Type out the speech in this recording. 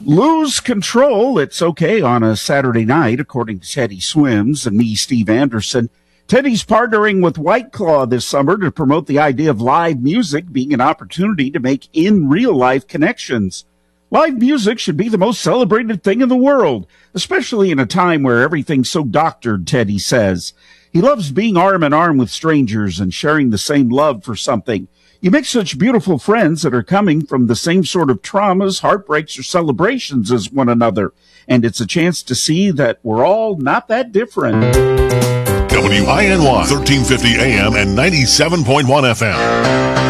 Lose control. It's okay on a Saturday night, according to Teddy Swims and me, Steve Anderson. Teddy's partnering with White Claw this summer to promote the idea of live music being an opportunity to make in real life connections. Live music should be the most celebrated thing in the world, especially in a time where everything's so doctored, Teddy says. He loves being arm in arm with strangers and sharing the same love for something. You make such beautiful friends that are coming from the same sort of traumas, heartbreaks, or celebrations as one another. And it's a chance to see that we're all not that different. WINY 1350 AM and 97.1 FM.